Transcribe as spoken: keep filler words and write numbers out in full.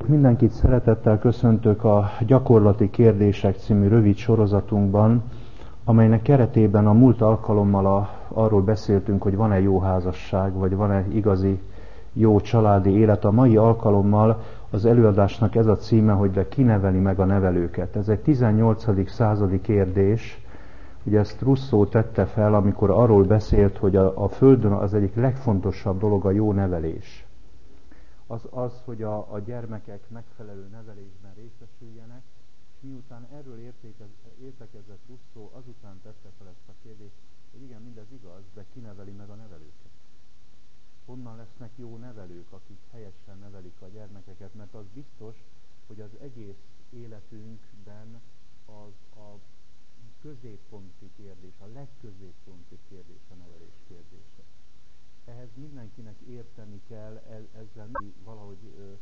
Mindenkit szeretettel köszöntök a Gyakorlati Kérdések című rövid sorozatunkban, amelynek keretében a múlt alkalommal a, arról beszéltünk, hogy van-e jó házasság, vagy van-e igazi jó családi élet. A mai alkalommal az előadásnak ez a címe, hogy de ki neveli meg a nevelőket. Ez egy tizennyolcadik századi kérdés. Ugye ezt Rousseau tette fel, amikor arról beszélt, hogy a, a Földön az egyik legfontosabb dolog a jó nevelés. Az, az hogy a, a gyermekek megfelelő nevelésben részesüljenek, és miután erről értékez, értekezett Rousseau, azután tette fel ezt a kérdést, hogy igen, mindez igaz, de ki neveli meg a nevelőket? Honnan lesznek jó nevelők, akik helyesen nevelik a gyermekeket? Mert az biztos, hogy az egész életünkben az a középponti kérdés, a legközépponti kérdés a nevelés kérdése. Ehhez mindenkinek érteni kell, ezzel valahogy